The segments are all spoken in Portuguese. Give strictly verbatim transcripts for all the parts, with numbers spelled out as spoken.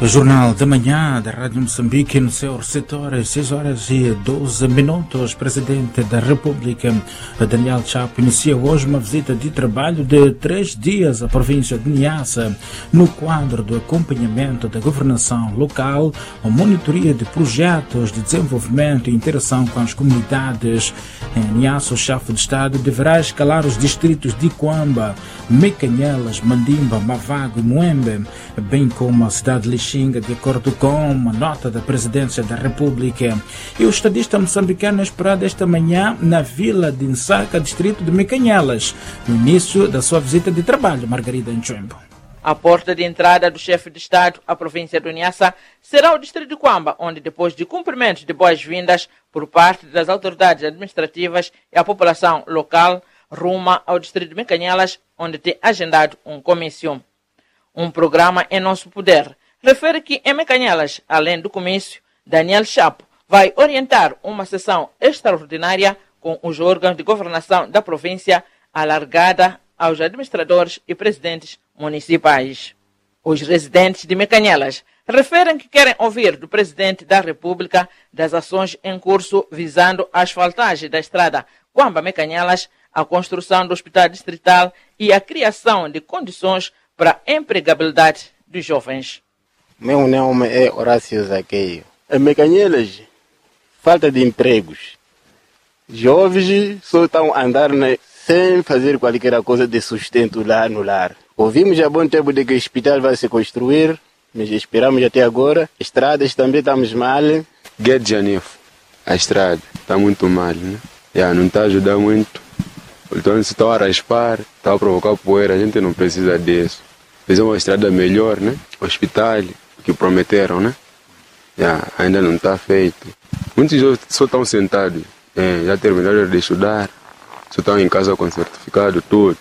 O Jornal da Manhã da Rádio Moçambique, no seu receptor, às seis horas e doze minutos. Presidente da República, Daniel Chapo, inicia hoje uma visita de trabalho de três dias à província de Niassa, no quadro do acompanhamento da governação local, a monitoria de projetos de desenvolvimento e interação com as comunidades. Em Niassa, o chefe de Estado deverá escalar os distritos de Iquamba, Mecanhelas, Mandimba, Mavago e Muembe, bem como a cidade de Lixinga, de acordo com uma nota da Presidência da República. E o estadista moçambicano é esperado esta manhã na vila de Nsaca, distrito de Mecanhelas, no início da sua visita de trabalho. Margarida Nchembo. A porta de entrada do chefe de Estado à província do Niassa será o distrito de Iquamba, onde, depois de cumprimentos de boas-vindas por parte das autoridades administrativas e a população local, ruma ao distrito de Mecanhelas, onde tem agendado um comício. Um programa em nosso poder refere que em Mecanhelas, além do comício, Daniel Chapo vai orientar uma sessão extraordinária com os órgãos de governação da província, alargada aos administradores e presidentes municipais. Os residentes de Mecanhelas referem que querem ouvir do Presidente da República das ações em curso visando a asfaltagem da estrada Iquamba-Mecanhelas, a construção do hospital distrital e a criação de condições para a empregabilidade dos jovens. Meu nome é Horácio Zaqueio. Em Mecanhelas, falta de empregos. Jovens só estão a andar, né, sem fazer qualquer coisa de sustento lá no lar. Ouvimos há bom tempo de que o hospital vai se construir, mas esperamos até agora. Estradas também estamos mal. Guedes Janifo, a estrada está muito mal, né? Já não está a ajudar muito. Então, se está a raspar, está a provocar poeira, a gente não precisa disso. Fazer uma estrada melhor, né? Hospital, que prometeram, né? Já, ainda não está feito. Muitos jovens só estão sentados, é, já terminaram de estudar, só estão em casa com certificado, tudo.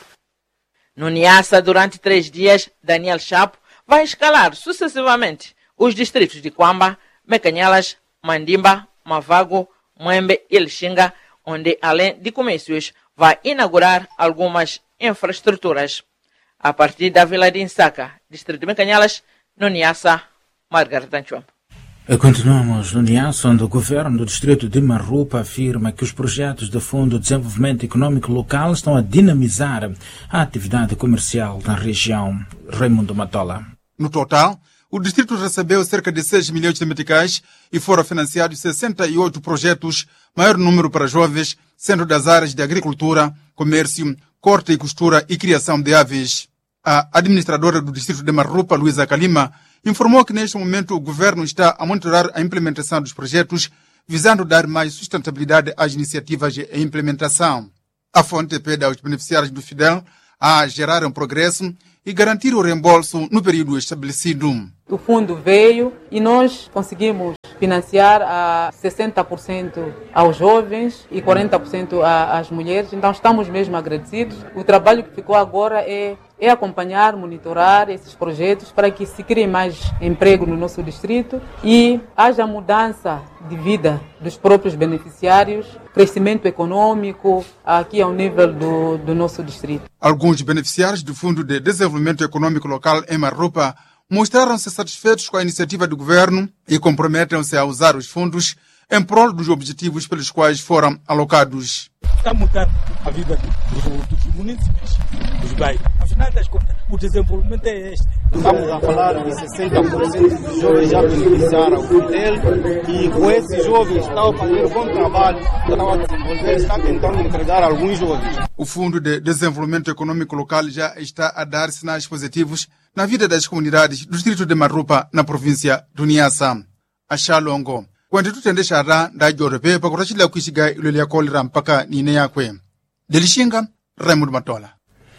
No Niassa, durante três dias, Daniel Chapo vai escalar sucessivamente os distritos de Iquamba, Mecanhelas, Mandimba, Mavago, Muembe e Lixinga, onde, além de comícios, vai inaugurar algumas infraestruturas. A partir da vila de Nsaca, distrito de Mecanhelas, no Niassa, Margarida Nchombo. Continuamos no Niassa, onde o governo do distrito de Marrupa afirma que os projetos do Fundo de Desenvolvimento Econômico Local estão a dinamizar a atividade comercial na região. Raimundo Matola. No total, o distrito recebeu cerca de seis milhões de meticais e foram financiados sessenta e oito projetos, maior número para jovens, sendo das áreas de agricultura, comércio, corte e costura e criação de aves. A administradora do distrito de Marrupa, Luísa Kalima, informou que neste momento o governo está a monitorar a implementação dos projetos, visando dar mais sustentabilidade às iniciativas de implementação. A fonte pede aos beneficiários do Fidel a gerar um progresso e garantir o reembolso no período estabelecido. O fundo veio e nós conseguimos financiar a sessenta por cento aos jovens e quarenta por cento às mulheres, então estamos mesmo agradecidos. O trabalho que ficou agora é, é acompanhar, monitorar esses projetos para que se crie mais emprego no nosso distrito e haja mudança de vida dos próprios beneficiários, crescimento econômico aqui ao nível do, do nosso distrito. Alguns beneficiários do Fundo de Desenvolvimento Econômico Local em Marrupa mostraram-se satisfeitos com a iniciativa do governo e comprometem-se a usar os fundos em prol dos objetivos pelos quais foram alocados. Está a mudar a vida dos municípios, dos bairros. Afinal das contas, o desenvolvimento é este. Estamos a falar de sessenta por cento dos jovens já beneficiaram o Fidel e com esses jovens estão a fazer um bom trabalho, estão a desenvolver, está tentando entregar alguns jovens. O Fundo de Desenvolvimento Econômico Local já está a dar sinais positivos na vida das comunidades do distrito de Marrupa, na província do Niassa. Achalongo. Quando tu tende shara da Jorpe, para corrigir o que chega e o colira mpaka ni neakwe. Delixinga, Raimundo Matola.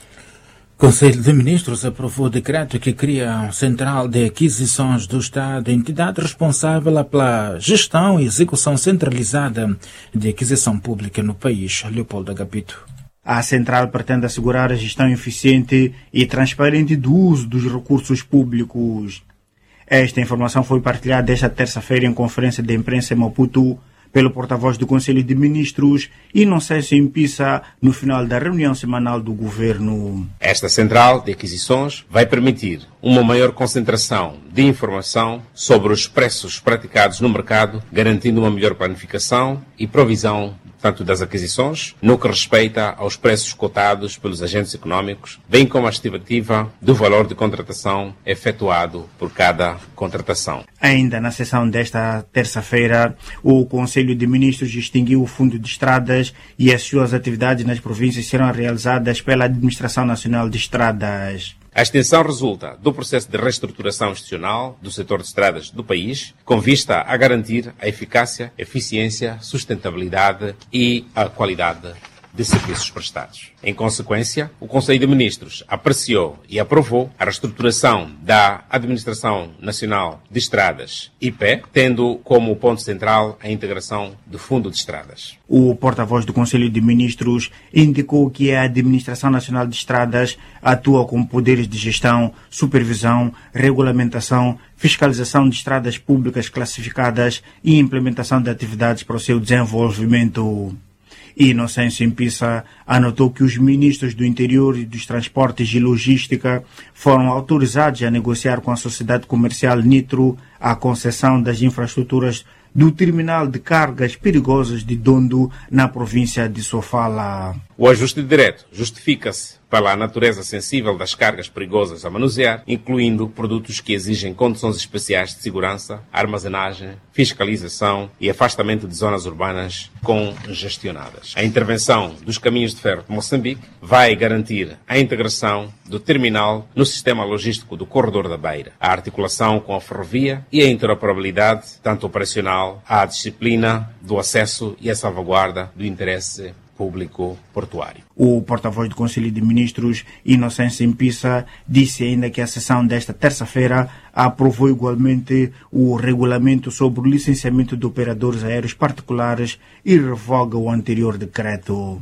Conselho de Ministros aprovou o decreto que cria a Central de Aquisições do Estado, entidade responsável pela gestão e execução centralizada de aquisição pública no país. Leopoldo Agapito. A Central pretende assegurar a gestão eficiente e transparente do uso dos recursos públicos. Esta informação foi partilhada esta terça-feira em conferência de imprensa em Maputo pelo porta-voz do Conselho de Ministros, Inocêncio Impissa, no final da reunião semanal do Governo. Esta central de aquisições vai permitir uma maior concentração de informação sobre os preços praticados no mercado, garantindo uma melhor planificação e provisão tanto das aquisições, no que respeita aos preços cotados pelos agentes econômicos, bem como a estimativa do valor de contratação efetuado por cada contratação. Ainda na sessão desta terça-feira, o Conselho de Ministros distinguiu o Fundo de Estradas e as suas atividades nas províncias serão realizadas pela Administração Nacional de Estradas. A extensão resulta do processo de reestruturação institucional do setor de estradas do país, com vista a garantir a eficácia, eficiência, sustentabilidade e a qualidade de serviços prestados. Em consequência, o Conselho de Ministros apreciou e aprovou a reestruturação da Administração Nacional de Estradas, I P E, tendo como ponto central a integração do Fundo de Estradas. O porta-voz do Conselho de Ministros indicou que a Administração Nacional de Estradas atua com poderes de gestão, supervisão, regulamentação, fiscalização de estradas públicas classificadas e implementação de atividades para o seu desenvolvimento. Inocêncio Impissa anotou que os ministros do Interior e dos Transportes e Logística foram autorizados a negociar com a sociedade comercial Nitro a concessão das infraestruturas do terminal de cargas perigosas de Dondo, na província de Sofala. O ajuste direto justifica-se pela natureza sensível das cargas perigosas a manusear, incluindo produtos que exigem condições especiais de segurança, armazenagem, fiscalização e afastamento de zonas urbanas congestionadas. A intervenção dos caminhos de ferro de Moçambique vai garantir a integração do terminal no sistema logístico do Corredor da Beira, a articulação com a ferrovia e a interoperabilidade, tanto operacional, à disciplina do acesso e a salvaguarda do interesse público portuário. O porta-voz do Conselho de Ministros, Inocêncio Impissa, disse ainda que a sessão desta terça-feira aprovou igualmente o regulamento sobre o licenciamento de operadores aéreos particulares e revoga o anterior decreto.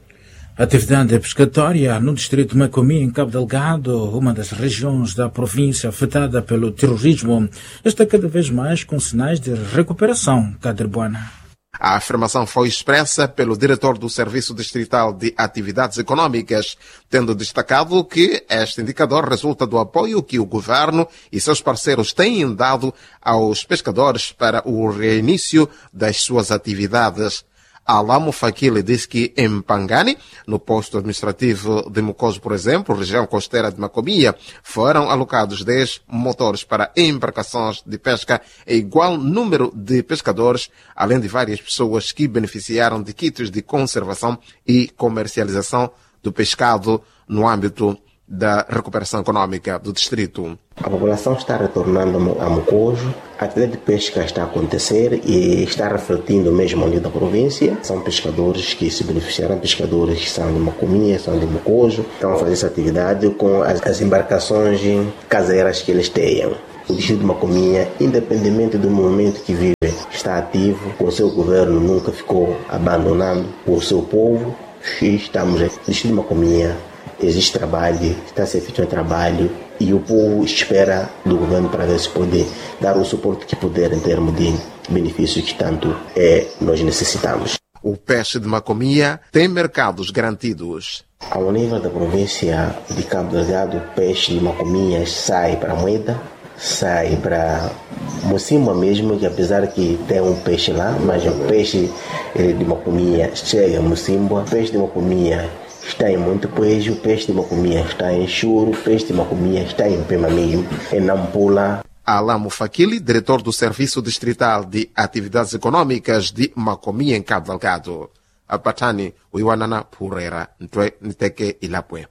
Atividade pescatória no distrito de Macomia, em Cabo Delgado, uma das regiões da província afetada pelo terrorismo, está cada vez mais com sinais de recuperação. Caderbuana. A afirmação foi expressa pelo diretor do Serviço Distrital de Atividades Econômicas, tendo destacado que este indicador resulta do apoio que o governo e seus parceiros têm dado aos pescadores para o reinício das suas atividades. Alamo Fakili disse que em Pangani, no posto administrativo de Mucoso, por exemplo, região costeira de Macomia, foram alocados dez motores para embarcações de pesca e igual número de pescadores, além de várias pessoas que beneficiaram de kits de conservação e comercialização do pescado no âmbito da recuperação econômica do distrito. A população está retornando a Mucojo, a atividade de pesca está a acontecer e está refletindo mesmo ali da província. São pescadores que se beneficiaram, pescadores que são de Macomia, são de Mucojo, estão a fazer essa atividade com as, as embarcações caseiras que eles tenham. O distrito de Macomia, independentemente do momento que vive, está ativo, o seu governo nunca ficou abandonado por seu povo e estamos aqui. O distrito de Macomia, existe trabalho, está se efetuando trabalho e o povo espera do governo para ver se pode dar o suporte que puder em termos de benefícios que tanto é, nós necessitamos. O peixe de Macomia tem mercados garantidos. Ao nível da província de Cabo Delgado, o peixe de Macomia sai para Moeda, sai para Mocimboa mesmo, que apesar que tem um peixe lá, mas o peixe de Macomia chega a Mocimboa, o peixe de Macomia está em Montepuejo, o peixe de Macomia está em Churo, o peixe de Macomia está em Pema mesmo, em Nampula. Alamo Fakili, diretor do Serviço Distrital de Atividades Econômicas de Macomia, em Cabo Delgado. A Patani, o Iwanana Purera, Nteke Ilapue.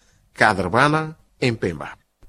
Cadrabana, em Pemba.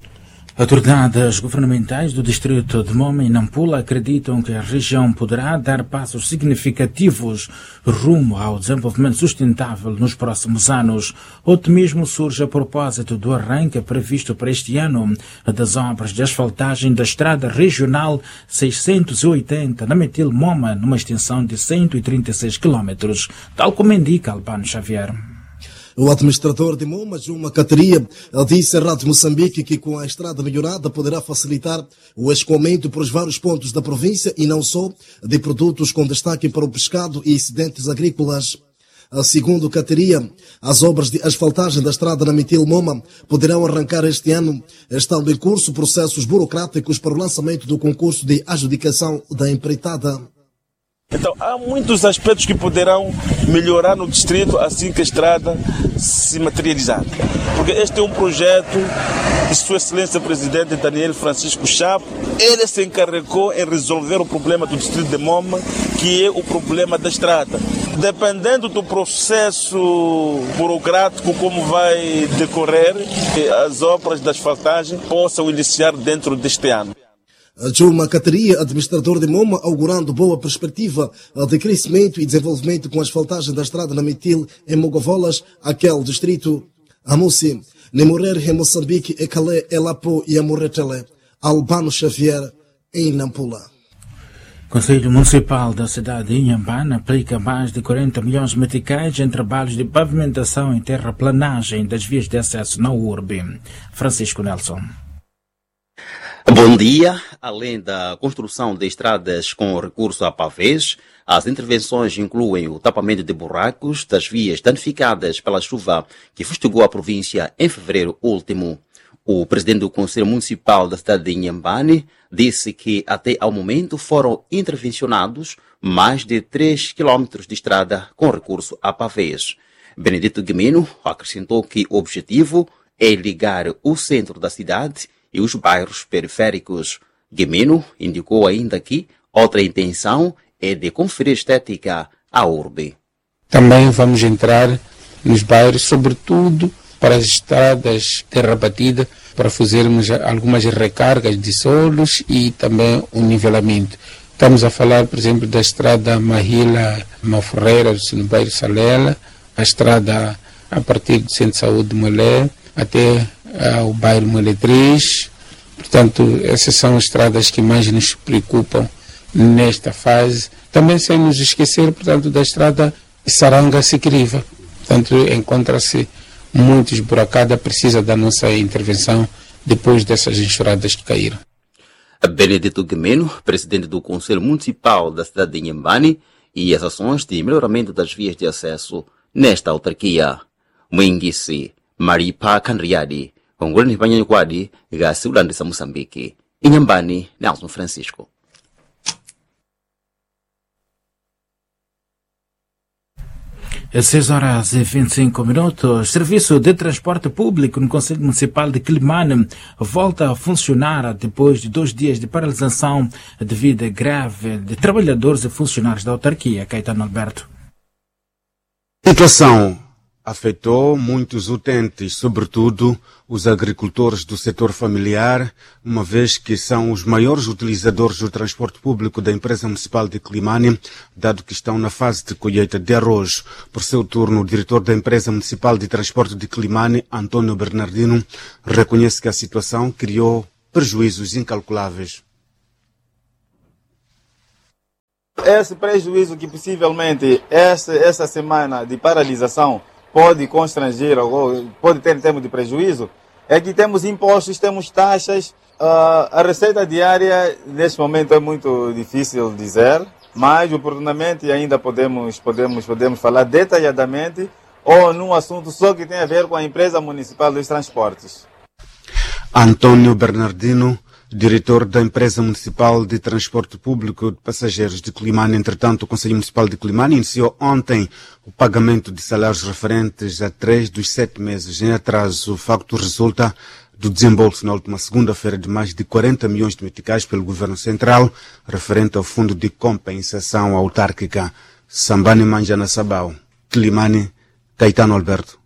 Autoridades governamentais do distrito de Moma e Nampula acreditam que a região poderá dar passos significativos rumo ao desenvolvimento sustentável nos próximos anos. O otimismo surge a propósito do arranque previsto para este ano das obras de asfaltagem da estrada regional seiscentos e oitenta na Metil Moma, numa extensão de cento e trinta e seis quilômetros, tal como indica Albano Xavier. O administrador de Moma, Juma Cateria, disse à Rádio Moçambique que com a estrada melhorada poderá facilitar o escoamento por vários pontos da província e não só de produtos com destaque para o pescado e excedentes agrícolas. Segundo Cateria, as obras de asfaltagem da estrada na Mitil Moma poderão arrancar este ano. Estão em curso processos burocráticos para o lançamento do concurso de adjudicação da empreitada. Então, há muitos aspectos que poderão melhorar no distrito assim que a estrada se materializar. Porque este é um projeto de Sua Excelência Presidente Daniel Francisco Chapo. Ele se encarregou em resolver o problema do distrito de Moma, que é o problema da estrada. Dependendo do processo burocrático, como vai decorrer, as obras de asfaltagem possam iniciar dentro deste ano. Juma Cateria, administrador de Moma, augurando boa perspectiva de crescimento e desenvolvimento com a asfaltagem da estrada na Mitil em Mogovolas, aquele distrito. Amussi, Nemorer, em Moçambique, e Calé, Elapo e Amoretele, Albano Xavier, em Nampula. Conselho Municipal da cidade de Inhambane aplica mais de quarenta milhões de meticais em trabalhos de pavimentação e terraplanagem das vias de acesso na urbe. Francisco Nelson. Bom dia. Além da construção de estradas com recurso a pavês, as intervenções incluem o tapamento de buracos das vias danificadas pela chuva que fustigou a província em fevereiro último. O presidente do Conselho Municipal da cidade de Inhambane disse que até ao momento foram intervencionados mais de três quilômetros de estrada com recurso a pavês. Benedito Guimino acrescentou que o objetivo é ligar o centro da cidade e os bairros periféricos. Guimino indicou ainda que outra intenção é de conferir estética à urbe. Também vamos entrar nos bairros, sobretudo para as estradas terra batida, para fazermos algumas recargas de solos e também um nivelamento. Estamos a falar, por exemplo, da estrada Mahila-Maforreira, no bairro Salela, a estrada a partir do Centro de Saúde de Molé, até ao bairro Molé três. Portanto, essas são as estradas que mais nos preocupam nesta fase. Também sem nos esquecer, portanto, da estrada Saranga-Sicriva. Portanto, encontra-se muito esburacada, precisa da nossa intervenção depois dessas enxurradas que caíram. Benedito Guimeno, presidente do Conselho Municipal da cidade de Inhambane, e as ações de melhoramento das vias de acesso nesta autarquia. Mwingisi, Maripa Canriadi, Ongolani Banyankwadi, Gasiulandisa Moçambique, Inhambane, Nelson Francisco. Às seis horas e vinte e cinco minutos, Serviço de Transporte Público no Conselho Municipal de Quelimane volta a funcionar depois de dois dias de paralisação devido à greve de trabalhadores e funcionários da autarquia. Caetano Alberto. A situação afetou muitos utentes, sobretudo os agricultores do setor familiar, uma vez que são os maiores utilizadores do transporte público da empresa municipal de Quelimane, dado que estão na fase de colheita de arroz. Por seu turno, o diretor da empresa municipal de transporte de Quelimane, Antônio Bernardino, reconhece que a situação criou prejuízos incalculáveis. Esse prejuízo que possivelmente essa, essa semana de paralisação pode constranger, ou pode ter em termos de prejuízo, é que temos impostos, temos taxas. Uh, a receita diária, neste momento, é muito difícil dizer, mas oportunamente ainda podemos, podemos, podemos falar detalhadamente ou num assunto só que tem a ver com a empresa municipal dos transportes. Antônio Bernardino, diretor da empresa municipal de transporte público de passageiros de Quelimane. Entretanto, o Conselho Municipal de Quelimane iniciou ontem o pagamento de salários referentes a três dos sete meses em atraso. O facto resulta do desembolso na última segunda-feira de mais de quarenta milhões de meticais pelo Governo Central, referente ao Fundo de Compensação Autárquica. Sambane Manjana Sabau, Quelimane, Caetano Alberto.